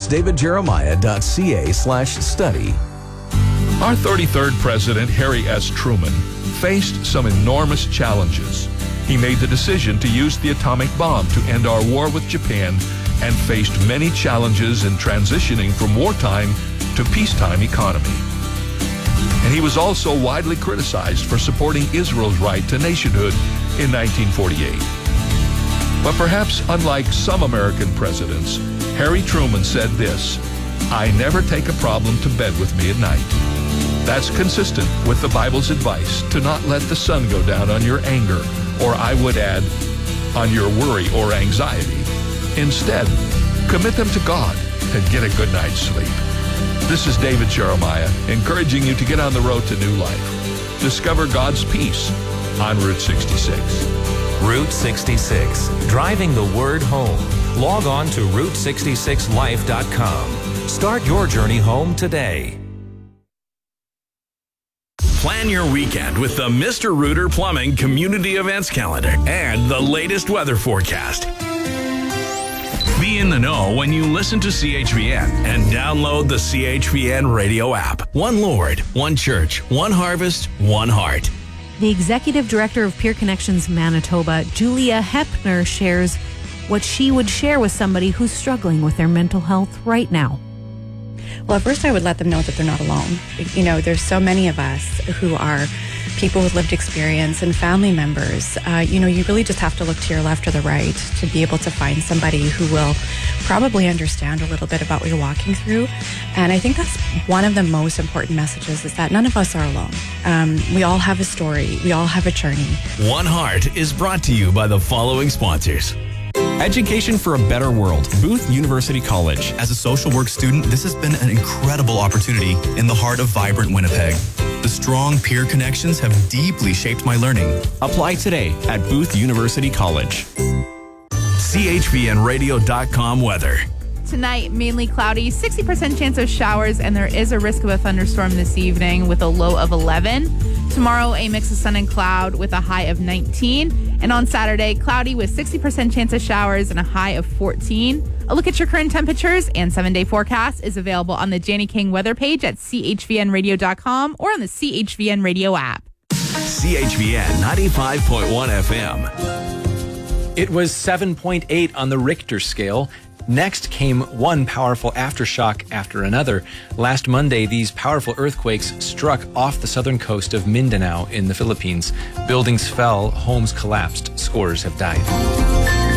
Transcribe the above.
davidjeremiah.ca/study. Our 33rd President, Harry S. Truman, faced some enormous challenges. He made the decision to use the atomic bomb to end our war with Japan and faced many challenges in transitioning from wartime to peacetime economy. And he was also widely criticized for supporting Israel's right to nationhood in 1948. But perhaps unlike some American presidents, Harry Truman said this: "I never take a problem to bed with me at night." That's consistent with the Bible's advice to not let the sun go down on your anger, or I would add, on your worry or anxiety. Instead, commit them to God and get a good night's sleep. This is David Jeremiah, encouraging you to get on the road to new life. Discover God's peace on Route 66. Route 66, driving the word home. Log on to Route66Life.com. Start your journey home today. Plan your weekend with the Mr. Rooter Plumbing Community Events Calendar and the latest weather forecast. Be in the know when you listen to CHVN and download the CHVN radio app. One Lord, one church, one harvest, one heart. The Executive Director of Peer Connections Manitoba, Julia Hepner, shares what she would share with somebody who's struggling with their mental health right now. Well, at first I would let them know that they're not alone. You know, there's so many of us who are people with lived experience and family members. You really just have to look to your left or the right to be able to find somebody who will probably understand a little bit about what you're walking through. And I think that's one of the most important messages, is that none of us are alone. We all have a story. We all have a journey. One Heart is brought to you by the following sponsors. Education for a better world. Booth University College. As a social work student, this has been an incredible opportunity in the heart of vibrant Winnipeg. The strong peer connections have deeply shaped my learning. Apply today at Booth University College. CHVNradio.com weather. Tonight, mainly cloudy, 60% chance of showers, and there is a risk of a thunderstorm this evening with a low of 11. Tomorrow, a mix of sun and cloud with a high of 19. And on Saturday, cloudy with 60% chance of showers and a high of 14. A look at your current temperatures and 7-day forecast is available on the Janny King weather page at chvnradio.com or on the CHVN radio app. CHVN 95.1 FM. It was 7.8 on the Richter scale. Next came one powerful aftershock after another. Last Monday, these powerful earthquakes struck off the southern coast of Mindanao in the Philippines. Buildings fell, homes collapsed, scores have died.